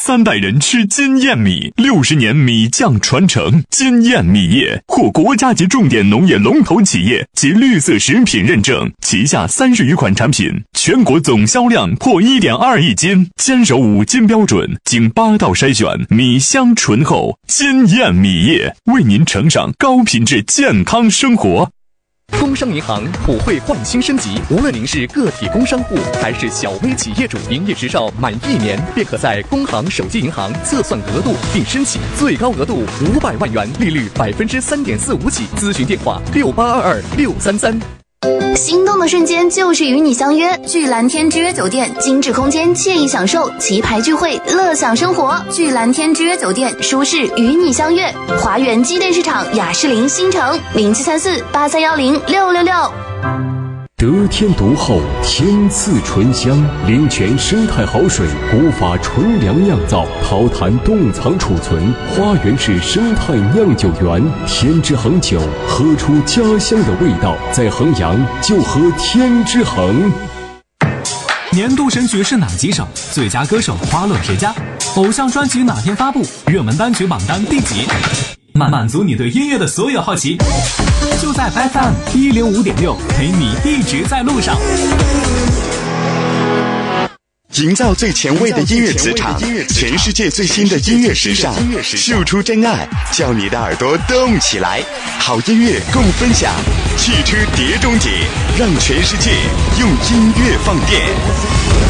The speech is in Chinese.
3代人吃金燕米，60年米酱传承。金燕米业获国家级重点农业龙头企业及绿色食品认证，旗下30余款产品，全国总销量破1.2亿斤，坚守5金标准，经8道筛选，米香醇厚。金燕米业为您呈上高品质健康生活。 工商银行普惠换新升级，无论您是个体工商户还是小微企业主，营业执照满1年便可在工行手机银行测算额度并申请，最高额度500万元，利率3.45%起。咨询电话68226333。 心动的瞬间就是与你相约，聚蓝天之约酒店，精致空间，惬意享受，棋牌聚会，乐享生活。聚蓝天之约酒店，舒适与你相约。华源机电市场雅士林新城073483106666。 得天独厚，天赐醇香，灵泉生态好水，古法纯粮酿造，陶坛冻藏储存，花园式生态酿酒园，天之恒酒，喝出家乡的味道。在衡阳就喝天之恒。 年度神曲是哪几首？最佳歌手花落谁家？偶像专辑哪天发布？热门单曲榜单第几？满足你对音乐的所有好奇，就在 FM 105.6，陪你一直在路上。 营造最前卫的音乐磁场，全世界最新的音乐时尚，秀出真爱，叫你的耳朵动起来。好音乐共分享，汽车碟中谍，让全世界用音乐放电。